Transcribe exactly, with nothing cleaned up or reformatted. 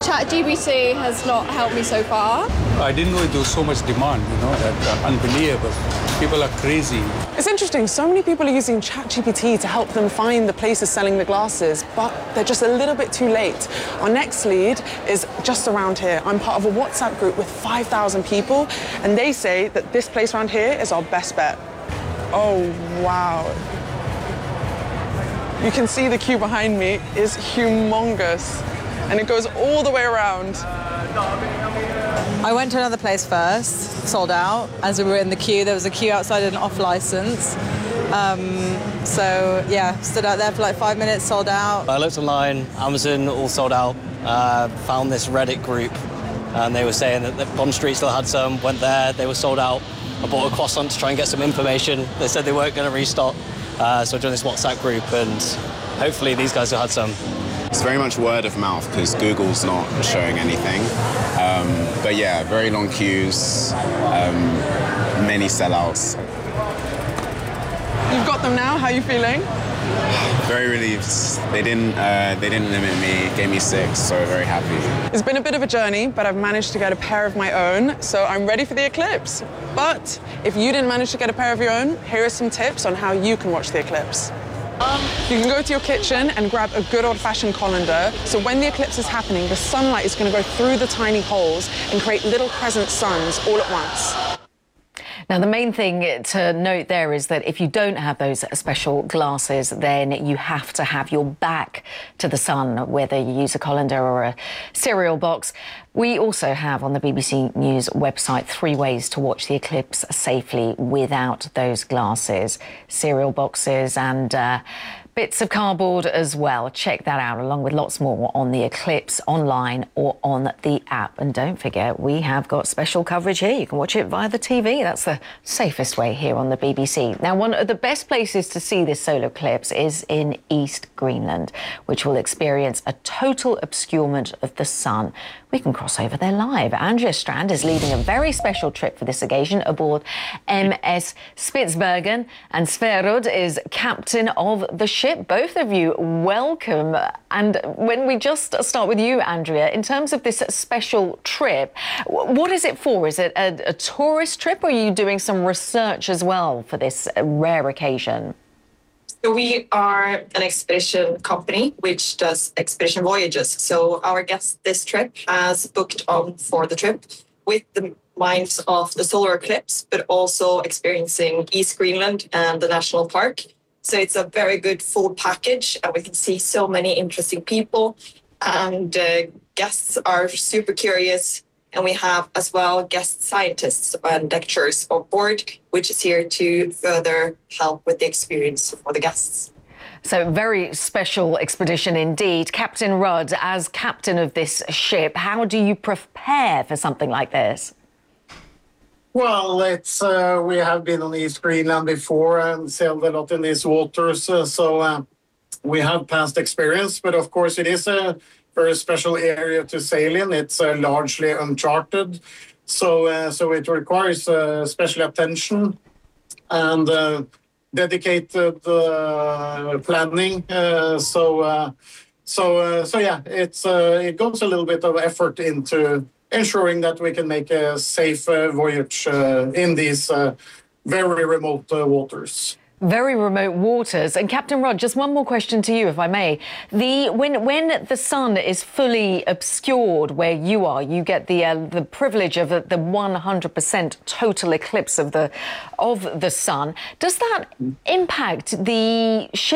ChatGPT has not helped me so far. I didn't know there was so much demand, you know, that uh, unbelievable. People are crazy. It's interesting, so many people are using ChatGPT to help them find the places selling the glasses, but they're just a little bit too late. Our next lead is just around here. I'm part of a WhatsApp group with five thousand people, and they say that this place around here is our best bet. Oh, wow. You can see the queue behind me is humongous, and it goes all the way around. I went to another place first, sold out. As we were in the queue, there was a queue outside an off license. Um, so yeah, stood out there for like five minutes, sold out. I looked online, Amazon, all sold out. Uh, found this Reddit group, and they were saying that, that Bond Street still had some, went there, they were sold out. I bought a croissant to try and get some information. They said they weren't going to restock. Uh, so I joined this WhatsApp group, and hopefully these guys will have some. It's very much word of mouth because Google's not showing anything. Um, but yeah, very long queues, um, many sellouts. You've got them now, how are you feeling? Very relieved. They didn't, uh, they didn't limit me, gave me six, so very happy. It's been a bit of a journey, but I've managed to get a pair of my own, so I'm ready for the eclipse. But if you didn't manage to get a pair of your own, here are some tips on how you can watch the eclipse. You can go to your kitchen and grab a good old-fashioned colander, so when the eclipse is happening, the sunlight is going to go through the tiny holes and create little crescent suns all at once. Now, the main thing to note there is that if you don't have those special glasses, then you have to have your back to the sun, whether you use a colander or a cereal box. We also have on the B B C News website three ways to watch the eclipse safely without those glasses. Cereal boxes and uh, bits of cardboard as well. Check that out, along with lots more on the eclipse online or on the app. And don't forget, we have got special coverage here. You can watch it via the T V. That's the safest way here on the B B C. Now, one of the best places to see this solar eclipse is in East Greenland, which will experience a total obscurement of the sun. We can cross over there live. Andrea Strand is leading a very special trip for this occasion aboard M S Spitsbergen, and Sverud is captain of the ship. Both of you, welcome. And when we just start with you, Andrea, in terms of this special trip, what is it for? Is it a, a tourist trip, or are you doing some research as well for this rare occasion? So we are an expedition company which does expedition voyages. So our guest this trip has booked on for the trip with the minds of the solar eclipse, but also experiencing East Greenland and the national park. So it's a very good full package, and we can see so many interesting people, and uh, guests are super curious. And we have as well guest scientists and lecturers on board, which is here to further help with the experience for the guests. So very special expedition indeed. Captain Rudd, as captain of this ship, how do you prepare for something like this? Well, it's uh, we have been on East Greenland before and sailed a lot in these waters, uh, so uh, we have past experience. But of course, it is a very special area to sail in. It's uh, largely uncharted, so uh, so it requires uh, special attention and uh, dedicated uh, planning. Uh, so uh, so uh, so yeah, it's uh, it goes a little bit of effort into ensuring that we can make a safe uh, voyage uh, in these uh, very remote uh, waters. Very remote waters. And Captain Rudd, just one more question to you, if I may. The when when the sun is fully obscured where you are, you get the uh, the privilege of the, the one hundred percent total eclipse of the of the sun. Does that impact the ship?